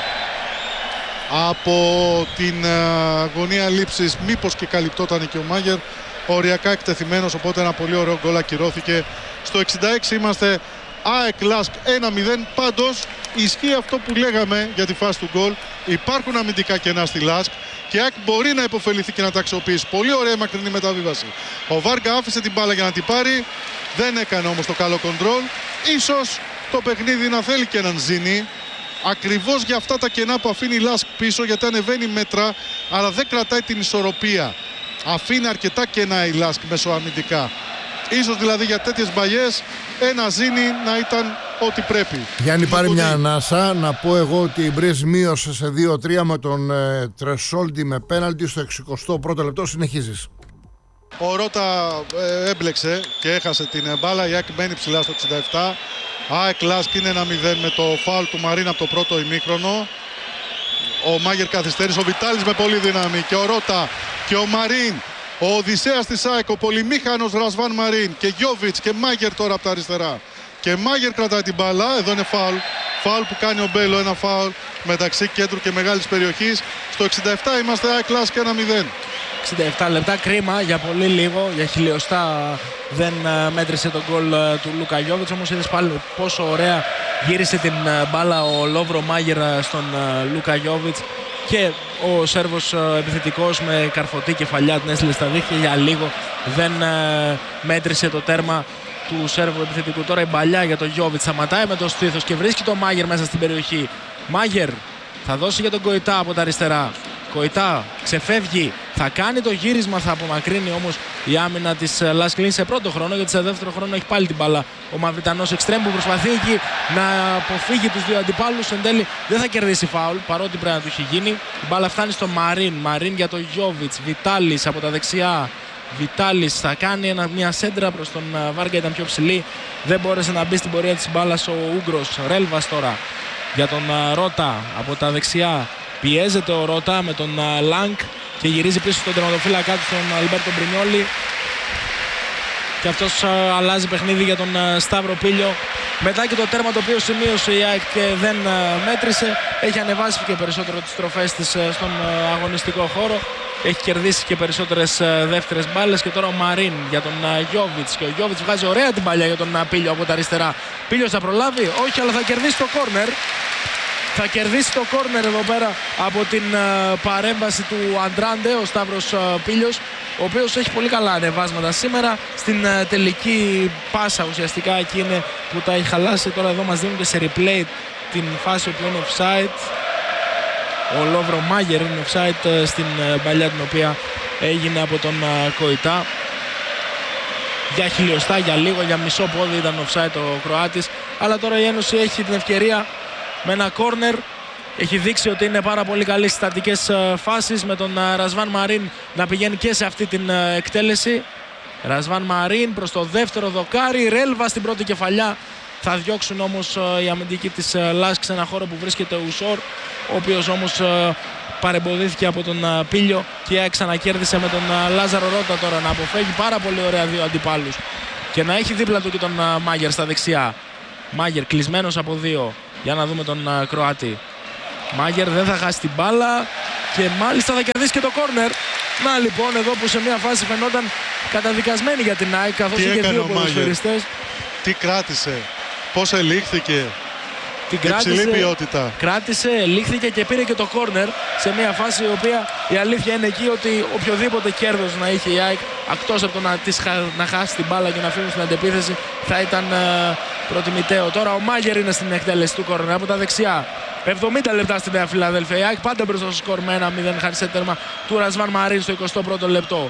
από την uh, γωνία λήψης μήπως και καλυπτόταν και ο Μάγερ. Οριακά εκτεθειμένος, οπότε ένα πολύ ωραίο γκολ ακυρώθηκε. Στο εξήντα έξι είμαστε ΑΕΚ Λάσκ ένα μηδέν. Πάντως ισχύει αυτό που λέγαμε για τη φάση του γκολ. Υπάρχουν αμυντικά κενά στη Λάσκ και η ΑΕΚ μπορεί να υποφεληθεί και να τα αξιοποιήσει. Πολύ ωραία μακρινή μεταβίβαση. Ο Βάργα άφησε την μπάλα για να την πάρει. Δεν έκανε όμως το καλό κοντρόλ. Ίσως το παιχνίδι να θέλει και έναν Ζήνη. Ακριβώς για αυτά τα κενά που αφήνει η Λάσκ πίσω, γιατί ανεβαίνει μέτρα αλλά δεν κρατάει την ισορροπία. Αφήνει αρκετά κενά η Λάσκ μεσοαμυντικά. Ίσως δηλαδή για τέτοιες μπαγιές ένα Ζήνη να ήταν ό,τι πρέπει. Γιάννη, πάρει μια ανάσα. Να πω εγώ ότι η Μπρίζ μείωσε σε δύο τρία με τον ε, Τρεσόλντι με πέναλτι στο εξηκοστό πρώτο λεπτό. Συνεχίζεις. Ο Ρώτα ε, έμπλεξε και έχασε την μπάλα. Η ΑΕΚ μένει ψηλά στο εξήντα επτά. ΑΕΚ Λάσκ είναι ένα μηδέν με το φάουλ του Μαρίν από το πρώτο ημίχρονο. Ο Μάγερ καθυστέρησε, ο Βιτάλης με πολύ δύναμη και ο Ρώτα και ο Μαρίν. Ο Οδυσσέας της ΑΕΚ, ο πολυμήχανος Ρασβάν Μαρίν και Γιόβιτς και Μάγερ τώρα από τα αριστερά. Και Μάγερ κρατάει την μπάλα, εδώ είναι φάουλ. Φάουλ που κάνει ο Μπέλο, ένα φάουλ μεταξύ κέντρου και μεγάλης περιοχής. Στο εξήντα επτά είμαστε ΑΕΚ Λάσκ ένα μηδέν. εξήντα επτά λεπτά, κρίμα για πολύ λίγο, για χιλιοστά δεν μέτρησε τον γκολ του Λούκα Γιόβιτς. Όμως είδες πάλι πόσο ωραία γύρισε την μπάλα ο Λόβρο Μάγερ στον Λούκα Γιόβιτς και ο Σέρβος επιθετικός με καρφωτή κεφαλιά την έστειλε στα δίχτυα. Για λίγο δεν μέτρησε το τέρμα του Σέρβου επιθετικού. Τώρα η μπαλιά για τον Γιόβιτς σταματάει με το στήθος και βρίσκει τον Μάγερ μέσα στην περιοχή. Μάγερ θα δώσει για τον Κοϊτά από τα αριστερά. Κοϊτά ξεφεύγει, θα κάνει το γύρισμα, θα απομακρύνει όμως η άμυνα της Λάσκ Λίνς σε πρώτο χρόνο, γιατί σε δεύτερο χρόνο έχει πάλι την μπάλα ο Μαυριτανός εξτρέμ που προσπαθεί εκεί να αποφύγει τους δύο αντιπάλους. Εν τέλει δεν θα κερδίσει φάουλ, παρότι πρέπει να του έχει γίνει. Η μπάλα φτάνει στο Μαρίν, Μαρίν για τον Γιόβιτς, Βιτάλης από τα δεξιά. Βιτάλης θα κάνει ένα, μια σέντρα προς τον Βάργα, ήταν πιο ψηλή, δεν μπόρεσε να μπει στην πορεία της μπάλας ο Ούγκρος. Ρέλβας τώρα για τον Ρότα από τα δεξιά. Πιέζεται ο Ρότα με τον Λάνκ και γυρίζει πίσω στον τερματοφύλακα του, τον Αλμπέρτο Μπρινιόλι. Και αυτός αλλάζει παιχνίδι για τον Σταύρο Πίλιο. Μετά και το τέρμα το οποίο σημείωσε η ΑΕΚ και δεν μέτρησε, έχει ανεβάσει και περισσότερο τις τροφές της στον αγωνιστικό χώρο. Έχει κερδίσει και περισσότερες δεύτερες μπάλες. Και τώρα ο Μαρίν για τον Γιόβιτς. Και ο Γιόβιτς βγάζει ωραία την παλιά για τον Πίλιο από τα αριστερά. Πίλιος θα προλάβει, όχι, αλλά θα κερδίσει το κόρνερ. Θα κερδίσει το κόρνερ εδώ πέρα από την uh, παρέμβαση του Αντράντε, ο Σταύρος uh, Πίλιος, ο οποίος έχει πολύ καλά ανεβάσματα σήμερα. Στην uh, τελική πάσα ουσιαστικά εκεί είναι που τα έχει χαλάσει. Τώρα εδώ μας δίνουν και σε replay την φάση που είναι offside. Ο Λόβρο Μάγερ είναι offside uh, στην uh, παλιά την οποία έγινε από τον uh, Κοϊτά. Για χιλιοστά, για λίγο, για μισό πόδι ήταν offside ο Κροάτης. Αλλά τώρα η Ένωση έχει την ευκαιρία με ένα κόρνερ. Έχει δείξει ότι είναι πάρα πολύ καλή στις στατικές φάσεις, με τον Ρασβάν Μαρίν να πηγαίνει και σε αυτή την εκτέλεση. Ρασβάν Μαρίν προς το δεύτερο δοκάρι, Ρέλβα στην πρώτη κεφαλιά. Θα διώξουν όμως οι αμυντικοί της Λάσκ σε ένα χώρο που βρίσκεται ο Ουσόρ, ο οποίος όμως παρεμποδίθηκε από τον Πίλιο και ξανακέρδισε με τον Λάζαρο Ρότα τώρα να αποφεύγει πάρα πολύ ωραία δύο αντιπάλους και να έχει δίπλα του και τον Μάγερ στα δεξιά. Μάγερ κλεισμένος από δύο. Για να δούμε τον uh, Κροάτη. Μάγερ δεν θα χάσει την μπάλα και μάλιστα θα κερδίσει και το κόρνερ. Να λοιπόν εδώ που σε μια φάση φαινόταν καταδικασμένη για την ΑΕΚ, καθώς είχε δύο ποδοσφαιριστές. Τι κράτησε, πώς ελήχθηκε. Την κράτησε, υψηλή ποιότητα. Κράτησε, ελήχθηκε και πήρε και το κόρνερ σε μια φάση η οποία η αλήθεια είναι εκεί ότι οποιοδήποτε κέρδος να είχε η ΑΕΚ, εκτός από το να, της, να χάσει την μπάλα και να φύγουν στην αντεπίθεση, θα ήταν uh, προτιμητέο. Τώρα ο Μάγερ είναι στην εκτέλεση του κόρνερ από τα δεξιά. εβδομήντα λεπτά στη Νέα Φιλαδέλφια. Η ΑΕΚ πάντα μπροστά στο σκορ με ένα μηδέν χάρη σε τέρμα του Ρασβάν Μαρίν στο εικοστό πρώτο λεπτό.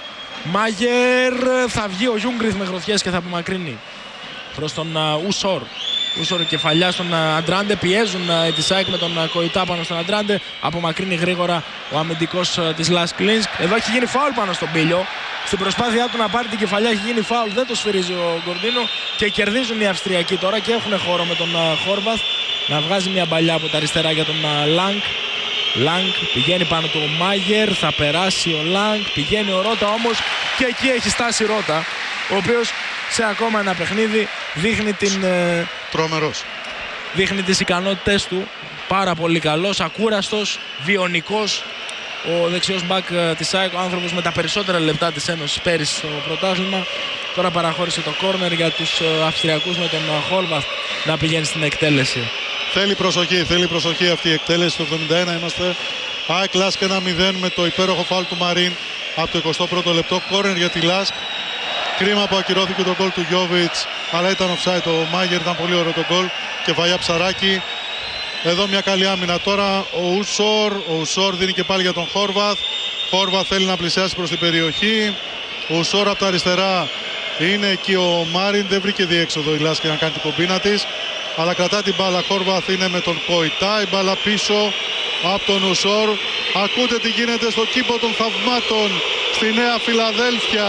Μάγερ, θα βγει ο Γιούγκριθ με γροθιές και θα απομακρύνει προς τον uh, Ουσόρ. Ούσορ κεφαλιά στον Αντράντε, πιέζουν uh, τη ΑΕΚ με τον uh, Κοϊτά πάνω στον Αντράντε. Απομακρύνει γρήγορα ο αμυντικός uh, της Λάσκ Λίνσκ. Εδώ έχει γίνει φάουλ πάνω στον Πίλιο. Στην προσπάθειά του να πάρει την κεφαλιά έχει γίνει φάουλ. Δεν το σφυρίζει ο Γκορντίνο και κερδίζουν οι Αυστριακοί τώρα και έχουν χώρο με τον uh, Χόρβαθ να βγάζει μια μπαλιά από τα αριστερά για τον uh, Λάνκ. Λάνκ πηγαίνει πάνω του ο Μάγερ, θα περάσει ο Λάνκ, πηγαίνει ο Ρότα όμως και εκεί έχει στάσει Ρότα, ο οποίος σε ακόμα ένα παιχνίδι δείχνει την... Ε, Τρομερός. Δείχνει τις ικανότητες του, πάρα πολύ καλός, ακούραστος, βιονικός. Ο δεξιός μπακ ε, της ΑΕΚ, ο άνθρωπος με τα περισσότερα λεπτά της Ένωσης πέρυσι στο πρωτάθλημα. Τώρα παραχώρησε το κόρνερ για τους ε, Αυστριακούς με τον ε, Χόλβαθ να πηγαίνει στην εκτέλεση. Θέλει προσοχή, θέλει προσοχή αυτή η εκτέλεση. Το εβδομήντα ένα είμαστε. ΑΕΚ Λάσκ ένα μηδέν με το υπέροχο φάουλ του Μαρίν από το εικοστό πρώτο λεπτό. Κόρνερ για τη Λάσκ. Κρίμα που ακυρώθηκε το γκολ του Γιόβιτς, αλλά ήταν offside ο Μάγερ, ήταν πολύ ωραίο το γκολ. Κεφαλιά Ψαράκη. Εδώ μια καλή άμυνα τώρα. Ο Ουσόρ, ο Ουσόρ δίνει και πάλι για τον Χόρβαθ. Χόρβαθ θέλει να πλησιάσει προς την περιοχή. Ο Ουσόρ από τα αριστερά είναι εκεί ο Μάριν. Δεν βρήκε διέξοδο η Λάσκη να κάνει την κομπίνα της, αλλά κρατά την μπάλα. Χόρβαθ είναι με τον Κοϊτά. Η μπάλα πίσω από τον Ουσόρ. Ακούτε τι γίνεται στο κήπο των θαυμάτων στη Νέα Φιλαδέλφια.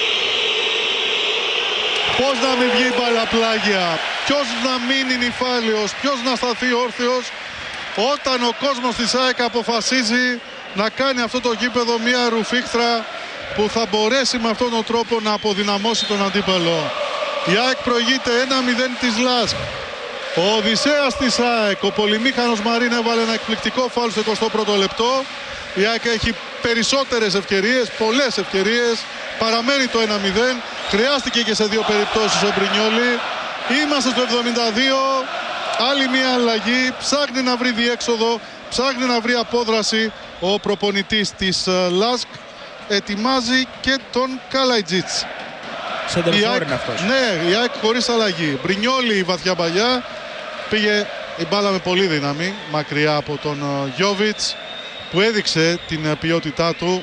Πώς να μην βγει η μπάλα πλάγια, ποιος να μείνει νηφάλιος, ποιος να σταθεί όρθιος όταν ο κόσμος της ΑΕΚ αποφασίζει να κάνει αυτό το γήπεδο μια ρουφίχτρα που θα μπορέσει με αυτόν τον τρόπο να αποδυναμώσει τον αντίπαλο. Η ΑΕΚ προηγείται ένα μηδέν της Λάσκ. Ο Οδυσσέας της ΑΕΚ, ο πολυμήχανος Μαρίν, έβαλε ένα εκπληκτικό φάουλ στο εικοστό πρώτο λεπτό. Η ΑΕΚ έχει περισσότερες ευκαιρίες, πολλές ευκαιρίες. Παραμένει το ένα μηδέν. Χρειάστηκε και σε δύο περιπτώσεις ο Μπρινιόλι. Είμαστε στο εβδομήντα δύο. Άλλη μια αλλαγή. Ψάχνει να βρει διέξοδο. Ψάχνει να βρει απόδραση ο προπονητής της Λάσκ. Ετοιμάζει και τον Καλαϊτζίτς. Σεντερφόρ είναι αυτός. Ναι, η ΑΕΚ χωρίς αλλαγή. Μπρινιόλι η βαθιά παλιά. Πήγε η μπάλα με πολύ δύναμη μακριά από τον Γιόβιτς, που έδειξε την ποιότητά του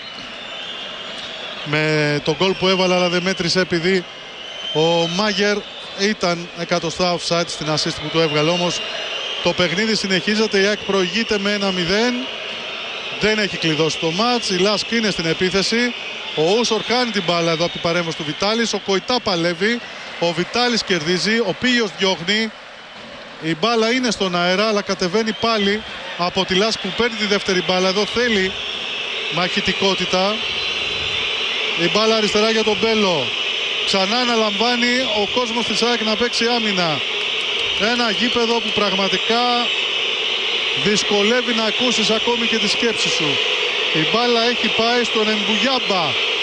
με τον γκολ που έβαλε, αλλά δεν μέτρησε επειδή ο Μάγερ ήταν εκατοστά offside στην assist που του έβγαλε. Όμως το παιχνίδι συνεχίζεται, η ΑΕΚ προηγείται με ένα μηδέν, δεν έχει κλειδώσει το μάτς, η Λάσκ είναι στην επίθεση, ο Ούσορ χάνει την μπάλα εδώ από την παρέμβαση του Βιτάλης, ο Κοϊτά παλεύει, ο Βιτάλης κερδίζει, ο Πίλιος διώχνει, Η μπάλα είναι στον αέρα, αλλά κατεβαίνει πάλι από τη Λάσκ που παίρνει τη δεύτερη μπάλα. Εδώ θέλει μαχητικότητα. Η μπάλα αριστερά για τον Μπέλο. Ξανά αναλαμβάνει ο κόσμος της ΑΕΚ να παίξει άμυνα. Ένα γήπεδο που πραγματικά δυσκολεύει να ακούσεις ακόμη και τη σκέψη σου. Η μπάλα έχει πάει στον Εμπουγιάμπα.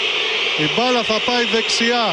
Η μπάλα θα πάει δεξιά.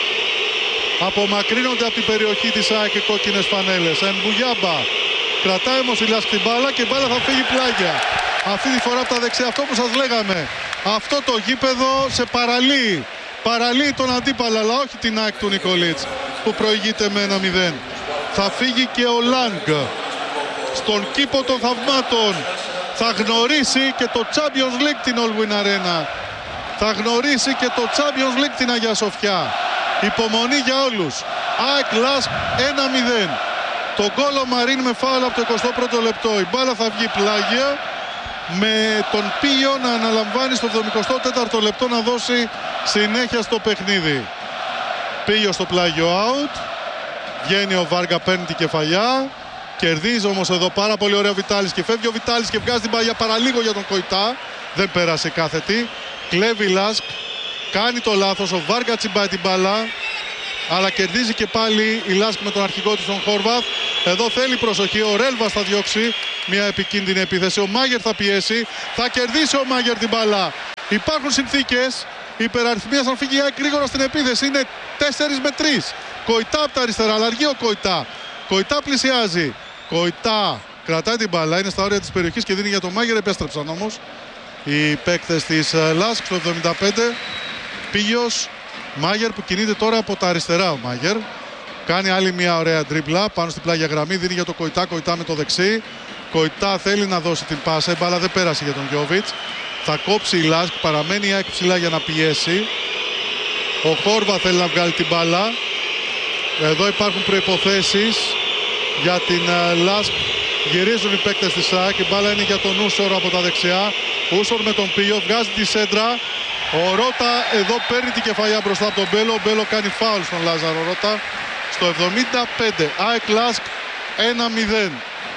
Απομακρύνονται από την περιοχή της ΑΕΚ οι κόκκινες φανέλες. Εμπουγιάμπα. Κρατάει όμως η Λάσκ την μπάλα και η μπάλα θα φύγει πλάγια. Αυτή τη φορά από τα δεξιά. Αυτό που σας λέγαμε. Αυτό το γήπεδο σε παραλύει. Παραλύει τον αντίπαλο, αλλά όχι την ΑΕΚ του Νικολίτς που προηγείται με ένα μηδέν. Θα φύγει και ο Λάνγκ. Στον κήπο των θαυμάτων θα γνωρίσει και το Champions League την All Win Arena. Θα γνωρίσει και το Champions League την Αγία Σοφιά. Υπομονή για όλους. ΑΕΚ Λάσκ ένα μηδέν. Το γκολ ο Μαρίν με φάουλ από το εικοστό πρώτο λεπτό. Η μπάλα θα βγει πλάγια με τον Πίγιο να αναλαμβάνει στο εβδομηκοστό τέταρτο λεπτό να δώσει συνέχεια στο παιχνίδι. Πίγιο στο πλάγιο out. Βγαίνει ο Βάργα, παίρνει την κεφαλιά. Κερδίζει όμως εδώ πάρα πολύ ωραία ο Βιτάλης και φεύγει ο Βιτάλης και βγάζει την παγιά παραλίγο για τον Κοϊτά. Δεν πέρασε κάθετη. Κλέβει Λάσκ. Κάνει το λάθος. Ο Βάργα τσιμπάει την μπάλα. Αλλά κερδίζει και πάλι η Λάσκ με τον αρχηγό του τον Χόρβαθ. Εδώ θέλει προσοχή. Ο Ρέλβας θα διώξει μια επικίνδυνη επίθεση. Ο Μάγερ θα πιέσει. Θα κερδίσει ο Μάγερ την μπάλα. Υπάρχουν συνθήκες υπεραριθμίας αν φύγει γρήγορα στην επίθεση. Είναι τέσσερα με τρία. Κοϊτά από τα αριστερά. Αλλαργεί ο Κοϊτά. Κοϊτά πλησιάζει. Κοϊτά κρατάει την μπάλα. Είναι στα όρια της περιοχής και δίνει για τον Μάγερ. Επέστρεψαν όμως οι παίκτες της Λάσκ στο εβδομήντα πέντε. Πίγιος. Μάγερ που κινείται τώρα από τα αριστερά ο Μάγερ. Κάνει άλλη μια ωραία τρίπλα πάνω στην πλάγια γραμμή. Δίνει για το Κοϊτά. Κοϊτά με το δεξί. Κοϊτά θέλει να δώσει την πάσα. Η μπάλα δεν πέρασε για τον Γιόβιτς. Θα κόψει η Λάσκ. Παραμένει η ΑΕΚ ψηλά για να πιέσει. Ο Χόρβα θέλει να βγάλει την μπάλα. Εδώ υπάρχουν προϋποθέσεις για την Λάσκ. Γυρίζουν οι παίκτες της ΑΕΚ. Η μπάλα είναι για τον Ούσορ από τα δεξιά. Ούσορ με τον Πίο. Βγάζει τη σέντρα. Ο Ρώτα εδώ παίρνει την κεφαλιά μπροστά από τον Μπέλο. Ο Μπέλο κάνει φάουλ στον Λάζαρο Ρώτα. Στο εβδομήντα πέντε. ΑΕΚ Λάσκ ένα μηδέν.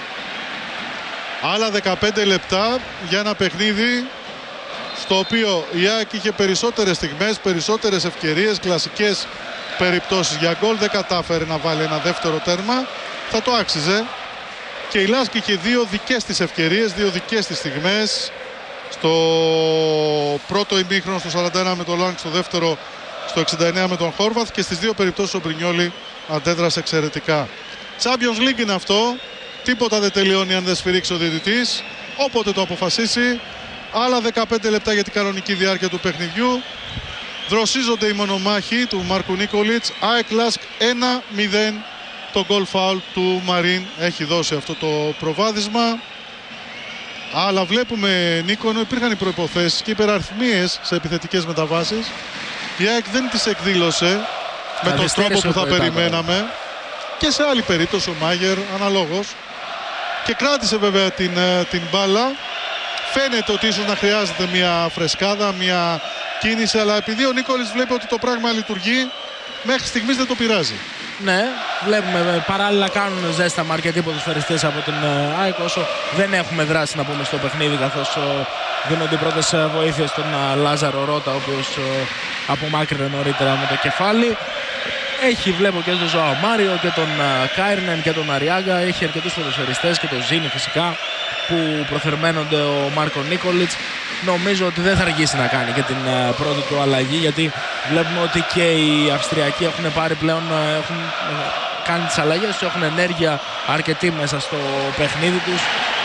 Άλλα δεκαπέντε λεπτά για ένα παιχνίδι στο οποίο η ΑΕΚ είχε περισσότερες στιγμές, περισσότερες ευκαιρίες, κλασικές περιπτώσεις για γκολ. Δεν κατάφερε να βάλει ένα δεύτερο τέρμα. Θα το άξιζε. Και η Λάσκ είχε δύο δικές της ευκαιρίες, δύο δικές της στιγμές. Στο πρώτο ημίχρονο στο σαράντα ένα με τον Λάνγκ, στο δεύτερο στο εξήντα εννέα με τον Χόρβαθ και στις δύο περιπτώσεις ο Μπρινιόλι αντέδρασε εξαιρετικά. Champions League είναι αυτό. Τίποτα δεν τελειώνει αν δεν σφυρίξει ο διαιτητής. Όποτε το αποφασίσει. Άλλα δεκαπέντε λεπτά για την κανονική διάρκεια του παιχνιδιού. Δροσίζονται οι μονομάχοι του Μάρκου Νίκολιτς. ΑΕΚ Λάσκ ένα μηδέν. Το γκολ φάουλ του Μαρίν έχει δώσει αυτό το προβάδισμα. Αλλά βλέπουμε, Νίκο, ενώ υπήρχαν οι προϋποθέσεις και υπεραριθμίες σε επιθετικές μεταβάσεις, η ΑΕΚ δεν τις εκδήλωσε με τον τρόπο που θα περιμέναμε. Και σε άλλη περίπτωση ο Μάγερ αναλόγως. Και κράτησε βέβαια την, την μπάλα. Φαίνεται ότι ίσως να χρειάζεται μια φρεσκάδα, μια κίνηση, αλλά επειδή ο Νίκολης βλέπει ότι το πράγμα λειτουργεί, μέχρι στιγμής δεν το πειράζει. Ναι, βλέπουμε παράλληλα κάνουν ζέσταμα αρκετοί ποδοσφαιριστές από την ΑΕΚ, όσο δεν έχουμε δράσει να πούμε στο παιχνίδι, καθώς δίνονται οι πρώτες βοήθειες στον Λάζαρο Ρώτα, ο οποίος απομάκρυνε νωρίτερα με το κεφάλι. Έχει, βλέπω και τον Ζωάο Μάριο και τον Κάιρνεν και τον Αριάγκα. Έχει αρκετούς ποδοσφαιριστές και τον Ζήνη φυσικά που προθερμαίνονται ο Μάρκο Νίκολιτς. Νομίζω ότι δεν θα αργήσει να κάνει και την πρώτη του αλλαγή, γιατί βλέπουμε ότι και οι Αυστριακοί έχουν πάρει πλέον, έχουν κάνει τις αλλαγές τους, έχουν ενέργεια αρκετή μέσα στο παιχνίδι τους.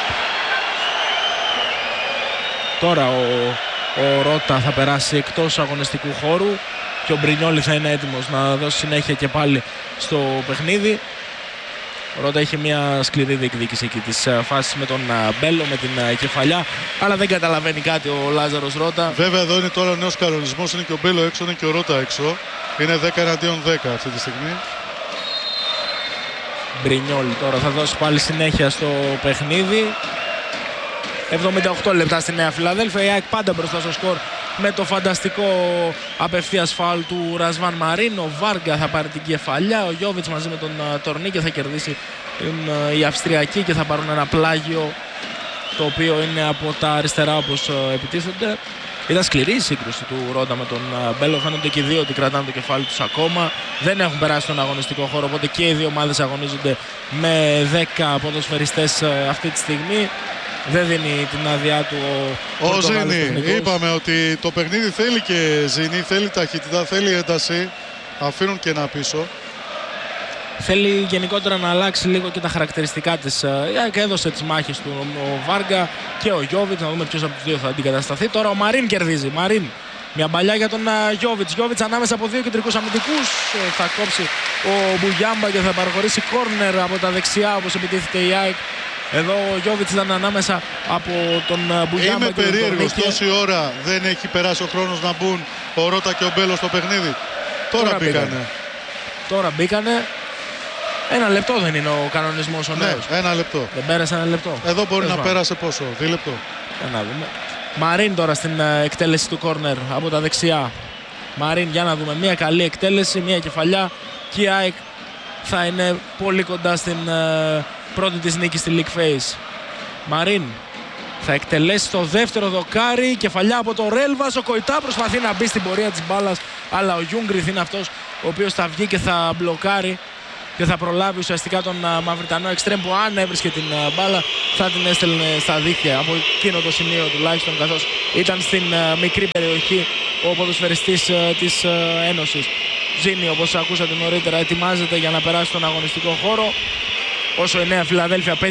Τώρα ο, ο Ρώτα θα περάσει εκτός αγωνιστικού χώρου και ο Μπρινιόλι θα είναι έτοιμος να δώσει συνέχεια και πάλι στο παιχνίδι. Ο Ρώτα είχε μια σκληρή διεκδίκηση εκεί της φάσης με τον Μπέλο, με την κεφαλιά, αλλά δεν καταλαβαίνει κάτι ο Λάζαρος Ρώτα. Βέβαια εδώ είναι τώρα ο νέος κανονισμός, είναι και ο Μπέλο έξω, είναι και ο Ρώτα έξω. Είναι δέκα εναντίον δέκα αυτή τη στιγμή. Μπρινιόλι τώρα θα δώσει πάλι συνέχεια στο παιχνίδι. εβδομήντα οκτώ λεπτά στη Νέα Φιλαδέλφια, η ΑΕΚ πάντα μπροστά στο σκορ με το φανταστικό απευθείας φάουλ του Ρασβάν Μαρίν. Ο Βάργα θα πάρει την κεφαλιά, ο Γιόβιτς μαζί με τον Τορνίκε θα κερδίσει είναι οι Αυστριακοί και θα πάρουν ένα πλάγιο το οποίο είναι από τα αριστερά όπως επιτίθενται. Ήταν σκληρή η σύγκρουση του Ρόντα με τον Μπέλο. Φαίνονται και οι δύο ότι κρατάνε το κεφάλι τους ακόμα. Δεν έχουν περάσει τον αγωνιστικό χώρο, οπότε και οι δύο ομάδες αγωνίζονται με δέκα ποδοσφαιριστές αυτή τη στιγμή. Δεν δίνει την άδειά του ο, ο Ζήνη. Είπαμε ότι το παιχνίδι θέλει και Ζήνη, θέλει ταχύτητα, θέλει ένταση. Αφήνουν και ένα πίσω. Θέλει γενικότερα να αλλάξει λίγο και τα χαρακτηριστικά της. Και έδωσε τις μάχες του ο Βάργα και ο Γιώβιτς. Να δούμε ποιος από τους δύο θα αντικατασταθεί. Τώρα ο Μαρίν κερδίζει. Μαρίν. Μια μπαλιά για τον Γιώβιτς. Γιώβιτς ανάμεσα από δύο κεντρικούς αμυντικούς. Θα κόψει ο Μπουγιάμπα και θα παραχωρήσει κόρνερ από τα δεξιά όπως επιτίθεται η ΑΕΚ. Εδώ ο Γιώβιτς ήταν ανάμεσα από τον Μπουγιάμπα. Είμαι και περίεργος. τον Τόση ώρα δεν έχει περάσει ο χρόνος να μπουν ο Ρώτα και ο Μπέλο στο παιχνίδι. Τώρα, Τώρα μπήκανε. μπήκανε. Τώρα μπήκανε. Ένα λεπτό δεν είναι ο κανονισμός ο νέος. Ναι, ένα λεπτό. Δεν πέρασε ένα λεπτό. Εδώ μπορεί Πες να πέρασε πόσο, δύο λεπτό. Για να δούμε. Μαρίν τώρα στην εκτέλεση του κόρνερ από τα δεξιά. Μαρίν, για να δούμε. Μια καλή εκτέλεση, μια κεφαλιά και η ΑΕΚ θα είναι πολύ κοντά στην uh, πρώτη της νίκη στη League Phase. Μαρίν θα εκτελέσει το δεύτερο δοκάρι. Κεφαλιά από το Ρέλβας. Ο Κοϊτά προσπαθεί να μπει στην πορεία της μπάλας, αλλά ο Γιούγκριθ είναι αυτός ο οποίος θα βγει και θα μπλοκάρει και θα προλάβει ουσιαστικά τον uh, Μαυριτανό εξτρέμ που αν έβρισκε την uh, μπάλα θα την έστελνε στα δίχτυα από εκείνο το σημείο τουλάχιστον, καθώς ήταν στην uh, μικρή περιοχή ο ποδοσφαιριστής uh, της uh, Ένωσης. Ζήνη, όπως ακούσατε νωρίτερα, ετοιμάζεται για να περάσει στον αγωνιστικό χώρο, όσο η Νέα Φιλαδέλφια παίζει